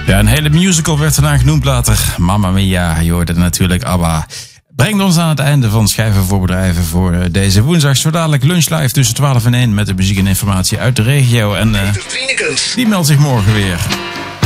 Ja, een hele musical werd erna genoemd later. Mamma Mia, je hoorde natuurlijk ABBA. Brengt ons aan het einde van Schijven voor Bedrijven voor deze woensdag. Zo dadelijk lunch live tussen 12 en 1 met de muziek en informatie uit de regio. En die meldt zich morgen weer.